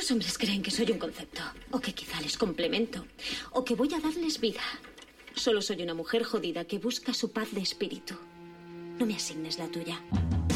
Muchos hombres creen que soy un concepto, o que quizá les complemento, o que voy a darles vida. Solo soy una mujer jodida que busca su paz de espíritu. No me asignes la tuya.